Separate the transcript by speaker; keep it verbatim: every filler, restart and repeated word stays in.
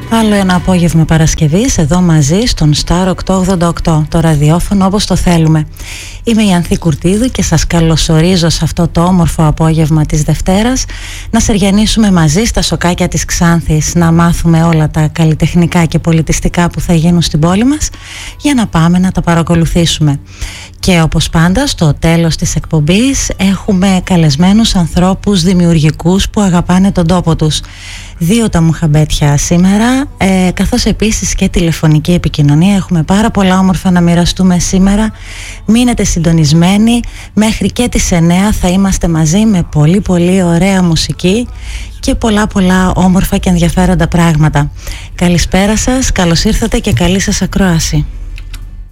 Speaker 1: Άλλο ένα απόγευμα Παρασκευής εδώ μαζί στον Star οκτακόσια ογδόντα οκτώ, το ραδιόφωνο όπως το θέλουμε. Είμαι η Ανθή Κουρτίδου και σας καλωσορίζω σε αυτό το όμορφο απόγευμα της Δευτέρας να σεριανίσουμε μαζί στα σοκάκια της Ξάνθης, να μάθουμε όλα τα καλλιτεχνικά και πολιτιστικά που θα γίνουν στην πόλη μας για να πάμε να τα παρακολουθήσουμε. Και όπως πάντα στο τέλος της εκπομπής έχουμε καλεσμένους ανθρώπους δημιουργικούς που αγαπάνε τον τόπο τους. Δύο τα μουχαμπέτια σήμερα, ε, καθώς επίσης και τηλεφωνική επικοινωνία. Έχουμε πάρα πολλά όμορφα να μοιραστούμε σήμερα. Μείνετε συντονισμένοι, μέχρι και τις εννέα θα είμαστε μαζί με πολύ πολύ ωραία μουσική και πολλά πολλά όμορφα και ενδιαφέροντα πράγματα. Καλησπέρα σας, καλώς ήρθατε και καλή σας ακρόαση.